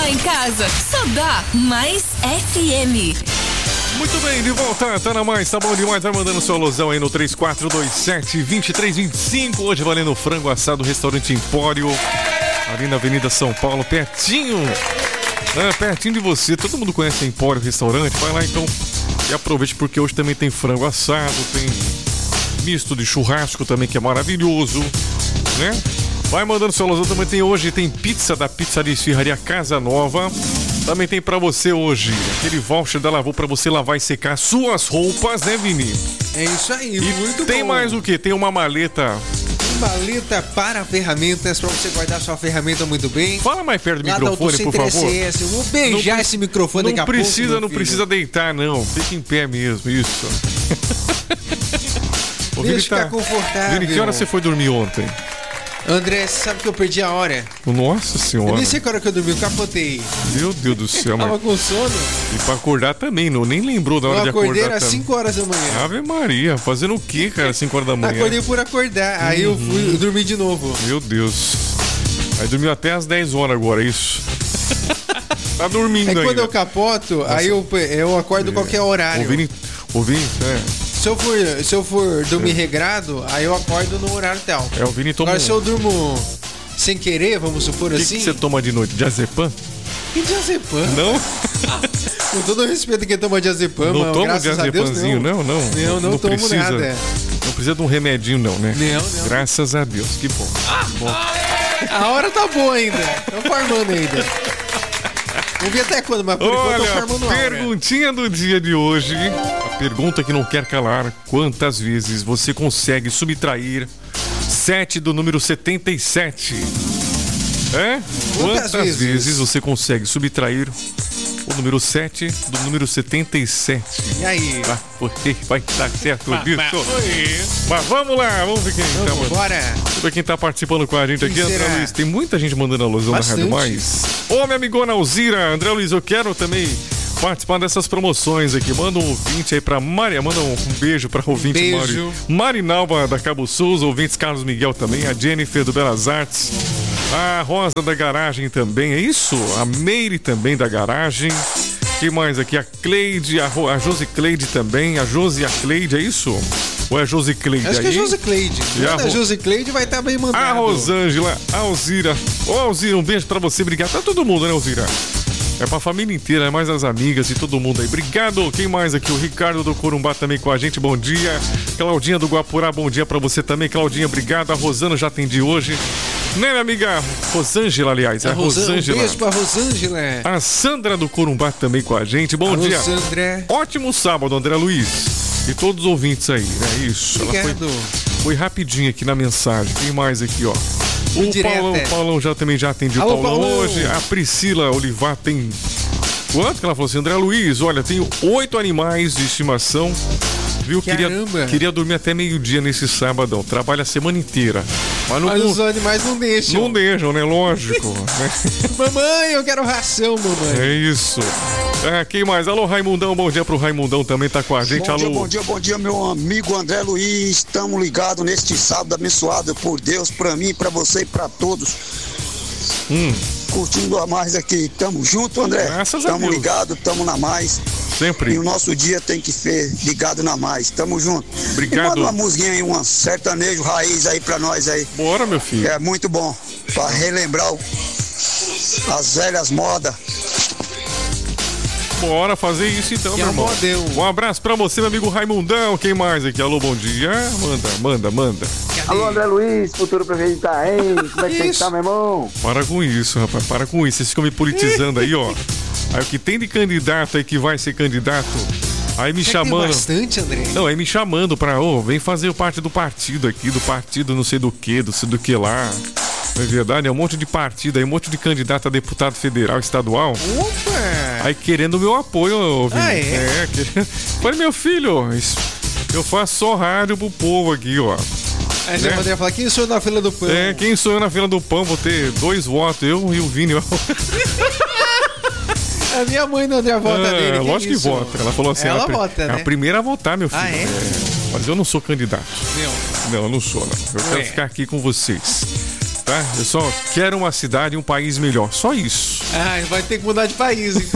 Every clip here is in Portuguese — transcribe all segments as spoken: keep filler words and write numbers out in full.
Lá em casa, só dá Mais F M. Muito bem, de volta, tá na Mais, tá bom demais, vai mandando seu alusão aí no três quatro dois sete, dois três dois cinco, hoje valendo frango assado, restaurante Empório, ali na Avenida São Paulo, pertinho, é, pertinho de você, todo mundo conhece Empório Restaurante, vai lá então e aproveite porque hoje também tem frango assado, tem misto de churrasco também que é maravilhoso, né? Vai mandando seu alusão, também tem hoje, tem pizza da Pizzaria Esfirraria Casa Nova. Também tem pra você hoje aquele voucher da Lavô pra você lavar e secar suas roupas, né, Vini? É isso aí, e muito tem bom. mais o quê? Tem uma maleta. Maleta para ferramentas, pra você guardar sua ferramenta muito bem. Fala mais perto do Lá microfone, por favor. Eu vou beijar não, esse microfone não daqui a precisa, pouco. Não filho. precisa deitar, não. Fica em pé mesmo, isso. Ô, Deixa Vini, ficar tá... confortável. Vini, que hora você foi dormir ontem? André, você sabe que eu perdi a hora? Nossa senhora. Eu nem sei que hora que eu dormi, eu capotei. Meu Deus do céu, Tava mas... com sono. E pra acordar também, não, nem lembrou da hora eu de acordar. Eu acordei às também. cinco horas da manhã. Ave Maria, fazendo o que, cara, cinco horas da manhã? Acordei por acordar, aí uhum. eu fui eu dormi de novo. Meu Deus. Aí dormiu até às dez horas agora, é isso? Tá dormindo aí ainda. quando eu capoto, Nossa. aí eu, eu acordo é. qualquer horário. O Vini, o Vini, é... Se eu for, se eu for dormir é. regrado, aí eu acordo no horário tal. É, o Vini toma... Agora, se eu durmo sem querer, vamos supor que assim... O que você toma de noite? Diazepam? Que diazepam? Não? Com todo o respeito quem toma diazepam, não toma diazepamzinho, não. Não, não. Não, não, não tomo precisa, nada. Não precisa de um remedinho, não, né? Não, não. Graças a Deus, que bom. Ah, que bom. A hora tá boa ainda. Tô farmando ainda. Vamos ver até quando, mas por enquanto eu tô farmando a perguntinha do dia de hoje. A pergunta que não quer calar. Quantas vezes você consegue subtrair sete do número setenta e sete? É? Quantas, Quantas vezes? vezes você consegue subtrair o número sete do número setenta e sete? E aí? Ah, vai dar certo disso? Mas vamos lá, vamos ver quem vamos, tá mandando. Bora! Vamos ver quem tá participando com a gente aqui, André Luiz. Tem muita gente mandando alusão na Rádio Mais. Ô, minha amigona Alzira, André Luiz, eu quero também participar dessas promoções aqui. Manda um ouvinte aí pra Maria, manda um, um beijo pra ouvinte beijo. Mari, Marinalva da Cabo Sul, ouvintes Carlos Miguel também, a Jennifer do Belas Artes, a Rosa da Garagem também, é isso? A Meire também da Garagem. Quem mais aqui? A Cleide, a, a Josi Cleide também, a Josi e a Cleide, é isso? Ou é a Josi Cleide? Acho aí? que é a Josi Cleide. A, Ro... a Josi Cleide vai estar tá bem mandado. A Rosângela, a Alzira. Ô, Alzira, um beijo pra você, obrigado. Tá todo mundo, né, Alzira? É pra família inteira, é mais as amigas e todo mundo aí. Obrigado. Quem mais aqui? O Ricardo do Corumbá também com a gente, bom dia. Claudinha do Guapurá, bom dia pra você também. Claudinha, obrigado. A Rosana já atendi hoje. Né, minha amiga? Rosângela, aliás. A a Rosângela. Um beijo pra Rosângela. A Sandra do Corumbá também com a gente. Bom a dia. Rosandré. Ótimo sábado, André Luiz. E todos os ouvintes aí, né? Isso. Obrigado. Ela foi, foi rapidinho aqui na mensagem. Tem mais aqui, ó. O Paulão, o Paulão já também já atendeu o Paulão, Paulão hoje. A Priscila Olivar tem... Quanto que ela falou assim? André Luiz, olha, tenho oito animais de estimação. Viu? Queria, queria dormir até meio-dia nesse sábado. Trabalha a semana inteira. Mas, não mas com... os animais não deixam. Não deixam, né? Lógico. né? Mamãe, eu quero ração, mamãe. É isso. É, quem mais? Alô, Raimundão. Bom dia pro Raimundão também, tá com a gente. Bom Alô. dia, bom dia, bom dia, meu amigo André Luiz. Estamos ligados neste sábado abençoado por Deus, pra mim, pra você e pra todos. Hum. Curtindo a mais aqui. Tamo junto, André. Graças a Deus. Tamo ligado, tamo na mais. Sempre. E o nosso dia tem que ser ligado na mais. Tamo junto. Obrigado. E manda uma musiquinha aí, um sertanejo raiz aí pra nós aí. Bora, meu filho. É muito bom. Pra relembrar o... as velhas modas. Bora fazer isso então, que meu irmão. Modelo. Um abraço pra você, meu amigo Raimundão. Quem mais aqui? Alô, bom dia. Manda, manda, manda. Alô, André Luiz, futuro prefeito de Itaém. Como é que você tá, meu irmão? Para com isso, rapaz. Para com isso. Vocês ficam me politizando aí, ó. Aí o que tem de candidato aí que vai ser candidato, aí me Você chamando. Tem bastante, André. Não, aí me chamando pra, ô, oh, vem fazer parte do partido aqui, do partido não sei do que, do sei do que lá. Não é verdade? É um monte de partido aí, um monte de candidato a deputado federal, estadual. Opa! Aí querendo o meu apoio, Vini. Ah, é? É, querendo... Falei, meu filho, eu faço só rádio pro povo aqui, ó. Aí você poderia falar, quem sou eu na fila do pão? É, quem sou eu na fila do pão? Vou ter dois votos, eu e o Vini. A minha mãe não deu a vota ah, dele. Lógico que, isso? que vota. Ela falou assim: ela ela vota, é né? a primeira a votar, meu filho. Ah, é? É, mas eu não sou candidato. Não. Não, eu não sou, não. Eu Ué. quero ficar aqui com vocês. Tá? Eu só quero uma cidade e um país melhor. Só isso. Ai, vai ter que mudar de país, hein?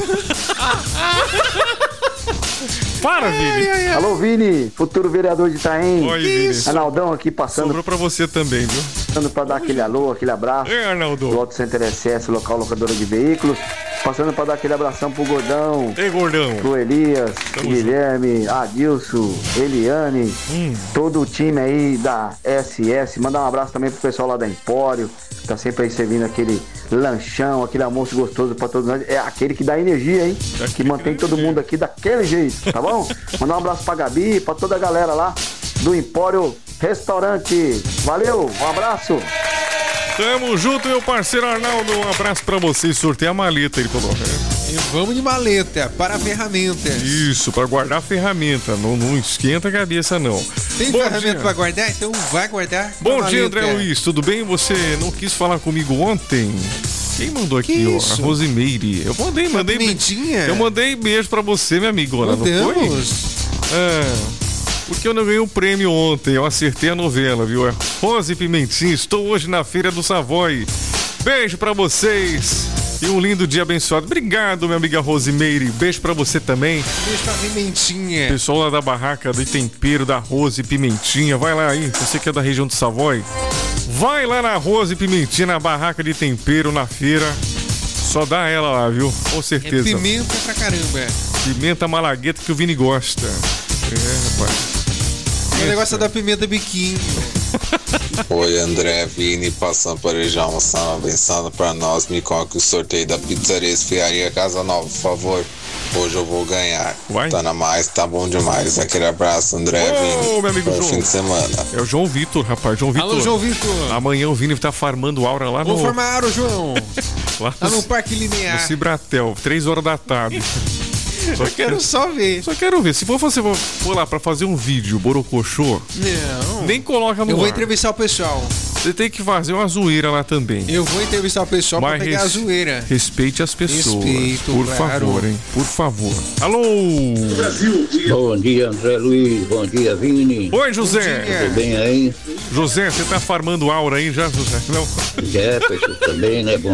Para, Vini. Ai, ai, ai. Alô, Vini, futuro vereador de Itaém. Oi, Vini. isso? Arnaldão aqui passando, Sobrou pra você também, viu? passando pra dar aquele alô, aquele abraço. É, Do Arnaldo. Auto Center S S, local locadora de veículos. Passando pra dar aquele abração pro Gordão, Ei, gordão. pro Elias, Tamo Guilherme, Adilson, Eliane, Hum. todo o time aí da S S. Mandar um abraço também pro pessoal lá da Empório, que tá sempre aí servindo aquele lanchão, aquele almoço gostoso pra todos nós. É aquele que dá energia, hein? Aquele Que mantém que dá todo mundo aqui daquele jeito, tá bom? Mandar um abraço pra Gabi, pra toda a galera lá do Empório Restaurante. Valeu, um abraço. Tamo junto, meu parceiro Arnaldo. Um abraço pra você. Sorteia a maleta, ele falou. E vamos de maleta para ferramentas. Isso, pra guardar a ferramenta. Não, não esquenta a cabeça, não. Tem Bom ferramenta dia. pra guardar? Então vai guardar. Bom na dia, maleta. André Luiz. Tudo bem? Você não quis falar comigo ontem? Quem mandou aqui, Que ó? isso? A Rosimeire. Eu mandei, mandei. Pimentinha? Eu mandei beijo pra você, minha amigona, não foi? Mandamos. É. Porque eu não ganhei o prêmio ontem, eu acertei a novela, viu? É Rose Pimentinha, estou hoje na Feira do Savoy. Beijo pra vocês e um lindo dia abençoado. Obrigado, minha amiga Rosimeire. Beijo pra você também. Beijo pra Pimentinha. Pessoal lá da barraca do tempero da Rose Pimentinha, vai lá aí, você que é da região do Savoy. Vai lá na Rose Pimentinha, na barraca de tempero, na feira. Só dá ela lá, viu? Com É certeza. pimenta pra caramba. Pimenta malagueta que o Vini gosta. É, rapaz. O negócio é da pimenta biquinho. Oi, André, Vini, passando por aí já almoçando, abençando pra nós. Me coloque o sorteio da pizzaria Esfriaria Casa Nova, por favor. Hoje eu vou ganhar. Vai. Tá na mais, tá bom demais. Aquele abraço, André, Ô, Vini. meu amigo Bom João. fim de semana. É o João Vitor, rapaz. João Vitor. Alô, João Vitor. Amanhã o Vini tá farmando aura lá no, Vou formar o João. lá Tá no Parque no Linear. Cibratel, três horas da tarde. Eu quero só ver. Só quero ver. Se for você for lá pra fazer um vídeo borocochô, Não. nem coloca no Eu vou ar. entrevistar o pessoal. Você tem que fazer uma zoeira lá também. Eu vou entrevistar o pessoal pra Mas pegar a res- zoeira. Respeite as pessoas. Respeito, por claro. favor, hein? Por favor. Alô? Bom dia, André Luiz. Bom dia, Vini. Oi, José. dia. Tudo bem aí? José, você tá farmando aura aí já, José? Não. Jefferson também, né? Bom